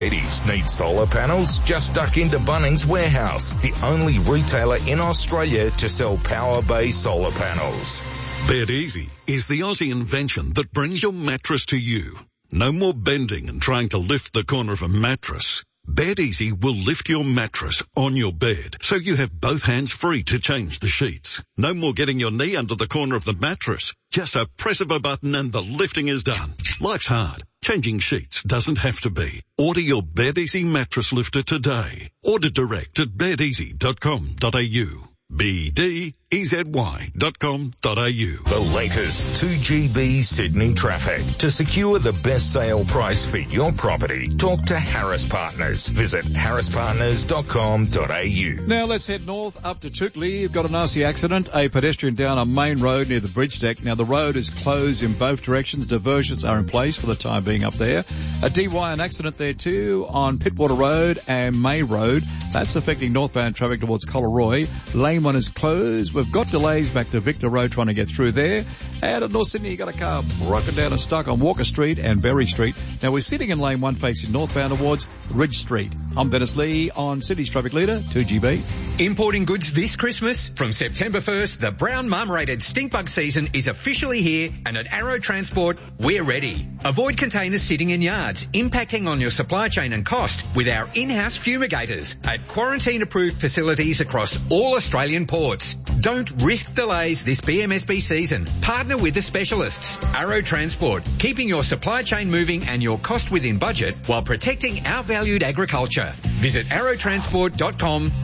Ladies need solar panels? Just duck into Bunnings Warehouse, the only retailer in Australia to sell Power Bay solar panels. Bed Easy is the Aussie invention that brings your mattress to you. No more bending and trying to lift the corner of a mattress. Bed Easy will lift your mattress on your bed so you have both hands free to change the sheets. No more getting your knee under the corner of the mattress. Just a press of a button and the lifting is done. Life's hard. Changing sheets doesn't have to be. Order your Bed Easy mattress lifter today. Order direct at bedeasy.com.au. BDEZY.com.au. The latest 2GB Sydney traffic. To secure the best sale price for your property, talk to Harris Partners. Visit harrispartners.com.au. Now let's head north up to Chookley. You've got a nasty accident. A pedestrian down a main road near the bridge deck. Now the road is closed in both directions. Diversions are in place for the time being up there. A DY, an accident there too on Pittwater Road and May Road. That's affecting northbound traffic towards Collaroy. Lane 1 is closed. We've got delays back to Victor Road trying to get through there. And at North Sydney, you got a car broken down and stuck on Walker Street and Berry Street. Now we're sitting in Lane 1 facing northbound towards Ridge Street. I'm Dennis Lee on City's Traffic Leader, 2GB. Importing goods this Christmas? From September 1st, the brown mum-rated stinkbug season is officially here, and at Arrow Transport, we're ready. Avoid containers sitting in yards, impacting on your supply chain and cost with our in-house fumigators at quarantine-approved facilities across all Australian ports. Don't risk delays this BMSB season. Partner with the specialists. Arrow Transport, keeping your supply chain moving and your cost within budget while protecting our valued agriculture. Visit arrowtransport.com